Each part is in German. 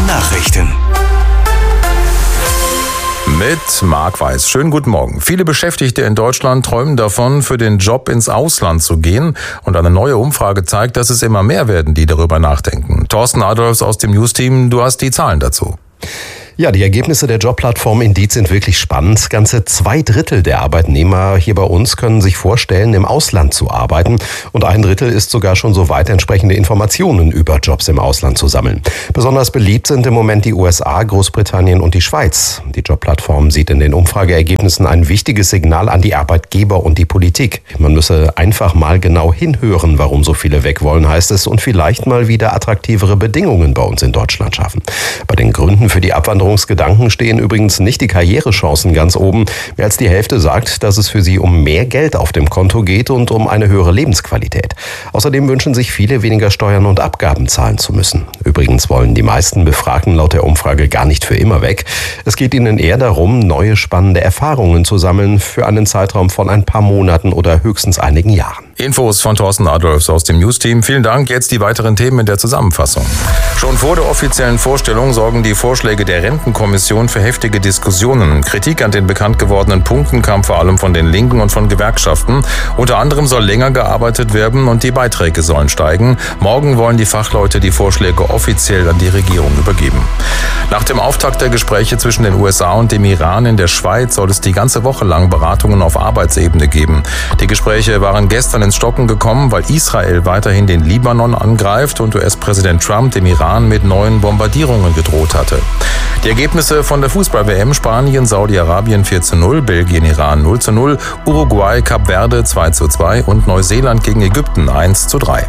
Nachrichten. Mit Marc Weiß. Schönen guten Morgen. Viele Beschäftigte in Deutschland träumen davon, für den Job ins Ausland zu gehen. Und eine neue Umfrage zeigt, dass es immer mehr werden, die darüber nachdenken. Thorsten Adolfs aus dem News-Team, du hast die Zahlen dazu. Ja, die Ergebnisse der Jobplattform Indeed sind wirklich spannend. Ganze 2/3 der Arbeitnehmer hier bei uns können sich vorstellen, im Ausland zu arbeiten. Und 1/3 ist sogar schon so weit, entsprechende Informationen über Jobs im Ausland zu sammeln. Besonders beliebt sind im Moment die USA, Großbritannien und die Schweiz. Die Jobplattform sieht in den Umfrageergebnissen ein wichtiges Signal an die Arbeitgeber und die Politik. Man müsse einfach mal genau hinhören, warum so viele weg wollen, heißt es, und vielleicht mal wieder attraktivere Bedingungen bei uns in Deutschland schaffen. Bei den Gründen für die Abwanderungsgedanken stehen übrigens nicht die Karrierechancen ganz oben. Mehr als die Hälfte sagt, dass es für sie um mehr Geld auf dem Konto geht und um eine höhere Lebensqualität. Außerdem wünschen sich viele, weniger Steuern und Abgaben zahlen zu müssen. Übrigens wollen die meisten Befragten laut der Umfrage gar nicht für immer weg. Es geht ihnen eher darum, neue spannende Erfahrungen zu sammeln für einen Zeitraum von ein paar Monaten oder höchstens einigen Jahren. Infos von Thorsten Adolfs aus dem News-Team. Vielen Dank. Jetzt die weiteren Themen in der Zusammenfassung. Schon vor der offiziellen Vorstellung sorgen die Vorschläge der Rentenkommission für heftige Diskussionen. Kritik an den bekannt gewordenen Punkten kam vor allem von den Linken und von Gewerkschaften. Unter anderem soll länger gearbeitet werden und die Beiträge sollen steigen. Morgen wollen die Fachleute die Vorschläge offiziell an die Regierung übergeben. Nach dem Auftakt der Gespräche zwischen den USA und dem Iran in der Schweiz soll es die ganze Woche lang Beratungen auf Arbeitsebene geben. Die Gespräche waren gestern ins Stocken gekommen, weil Israel weiterhin den Libanon angreift und US-Präsident Trump dem Iran mit neuen Bombardierungen gedroht hatte. Die Ergebnisse von der Fußball-WM: Spanien, Saudi-Arabien 4:0, Belgien, Iran 0:0, Uruguay, Kap Verde 2:2 und Neuseeland gegen Ägypten 1:3.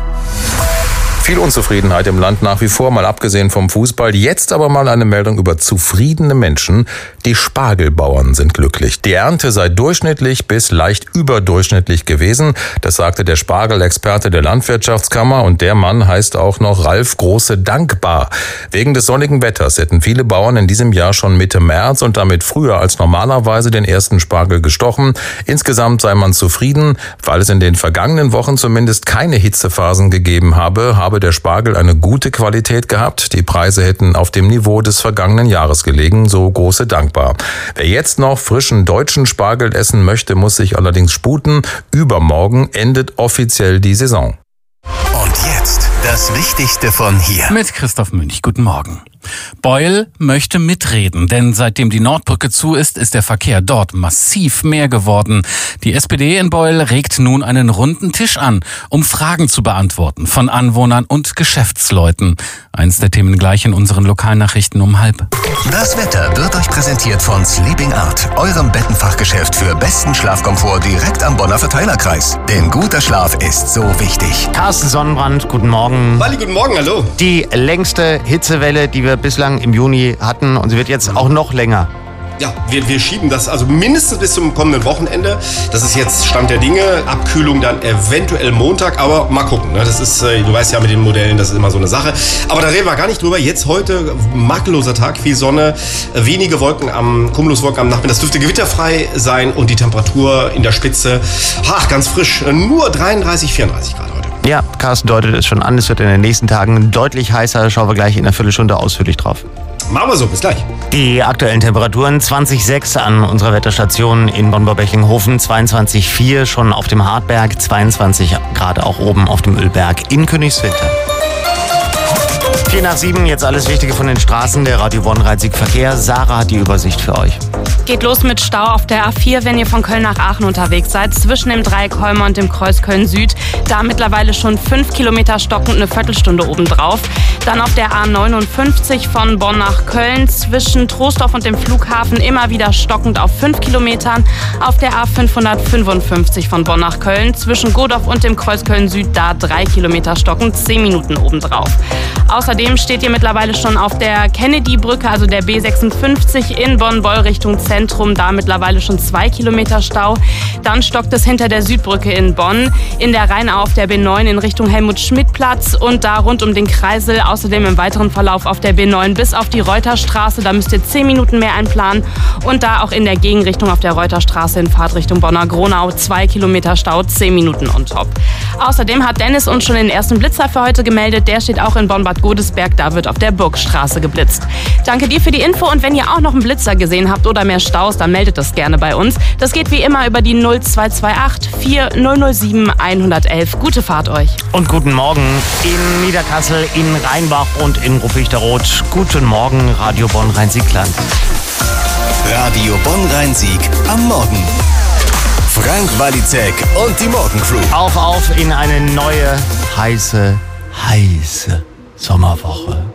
Viel Unzufriedenheit im Land nach wie vor, mal abgesehen vom Fußball. Jetzt aber mal eine Meldung über zufriedene Menschen. Die Spargelbauern sind glücklich. Die Ernte sei durchschnittlich bis leicht überdurchschnittlich gewesen. Das sagte der Spargelexperte der Landwirtschaftskammer. Und der Mann heißt auch noch Ralf Große Dankbar. Wegen des sonnigen Wetters hätten viele Bauern in diesem Jahr schon Mitte März und damit früher als normalerweise den ersten Spargel gestochen. Insgesamt sei man zufrieden, weil es in den vergangenen Wochen zumindest keine Hitzephasen gegeben habe der Spargel eine gute Qualität gehabt. Die Preise hätten auf dem Niveau des vergangenen Jahres gelegen, so Große Dankbar. Wer jetzt noch frischen deutschen Spargel essen möchte, muss sich allerdings sputen. Übermorgen endet offiziell die Saison. Und jetzt das Wichtigste von hier. Mit Christoph Münch. Guten Morgen. Beul möchte mitreden, denn seitdem die Nordbrücke zu ist, ist der Verkehr dort massiv mehr geworden. Die SPD in Beul regt nun einen runden Tisch an, um Fragen zu beantworten von Anwohnern und Geschäftsleuten. Eins der Themen gleich in unseren Lokalnachrichten um 12:30. Das Wetter wird euch präsentiert von Sleeping Art, eurem Bettenfachgeschäft für besten Schlafkomfort direkt am Bonner Verteilerkreis. Denn guter Schlaf ist so wichtig. Carsten Sonnenbrand, guten Morgen. Wally, guten Morgen, hallo. Die längste Hitzewelle, die wir bislang im Juni hatten, und sie wird jetzt auch noch länger. Ja, wir schieben das also mindestens bis zum kommenden Wochenende. Das ist jetzt Stand der Dinge. Abkühlung dann eventuell Montag, aber mal gucken. Ne? Das ist, du weißt ja mit den Modellen, das ist immer so eine Sache. Aber da reden wir gar nicht drüber. Jetzt heute makelloser Tag, viel Sonne, wenige Wolken Cumulus-Wolken am Nachmittag. Das dürfte gewitterfrei sein und die Temperatur in der Spitze, ganz frisch, nur 33, 34 Grad heute. Ja, Carsten deutet es schon an. Es wird in den nächsten Tagen deutlich heißer. Schauen wir gleich in einer Viertelstunde ausführlich drauf. Machen wir so, bis gleich. Die aktuellen Temperaturen: 20,6 an unserer Wetterstation in Bonn-Beckinghofen, 22,4 schon auf dem Hartberg, 22 Grad auch oben auf dem Ölberg in Königswinter. 6:04, jetzt alles Wichtige von den Straßen. Der Radio Bonn-Rhein-Sieg Verkehr. Sarah hat die Übersicht für euch. Geht los mit Stau auf der A4, wenn ihr von Köln nach Aachen unterwegs seid, zwischen dem Dreieck Holmer und dem Kreuz Köln-Süd. Da mittlerweile schon 5 Kilometer stockend, eine Viertelstunde obendrauf. Dann auf der A59 von Bonn nach Köln, zwischen Troisdorf und dem Flughafen immer wieder stockend auf 5 Kilometern. Auf der A555 von Bonn nach Köln, zwischen Godorf und dem Kreuz Köln-Süd, da 3 Kilometer stockend, 10 Minuten obendrauf. Außerdem steht ihr mittlerweile schon auf der Kennedy-Brücke, also der B56 in Bonn-Boll Richtung Zentrum, da mittlerweile schon 2 Kilometer Stau. Dann stockt es hinter der Südbrücke in Bonn, in der Rheinau auf der B9 in Richtung Helmut-Schmidt-Platz und da rund um den Kreisel. Außerdem im weiteren Verlauf auf der B9 bis auf die Reuterstraße, da müsst ihr 10 Minuten mehr einplanen. Und da auch in der Gegenrichtung auf der Reuterstraße in Fahrtrichtung Bonner-Gronau 2 Kilometer Stau, 10 Minuten on top. Außerdem hat Dennis uns schon den ersten Blitzer für heute gemeldet. Der steht auch in Bonn-Bad Bad Godesberg, da wird auf der Burgstraße geblitzt. Danke dir für die Info und wenn ihr auch noch einen Blitzer gesehen habt oder mehr Staus, dann meldet das gerne bei uns. Das geht wie immer über die 0228 4007 111. Gute Fahrt euch. Und guten Morgen in Niederkassel, in Rheinbach und in Ruppichteroth. Guten Morgen, Radio Bonn-Rhein-Sieg-Land. Radio Bonn-Rhein-Sieg am Morgen. Frank Walizek und die Morgencrew. Auf in eine neue, heiße Sommerwoche.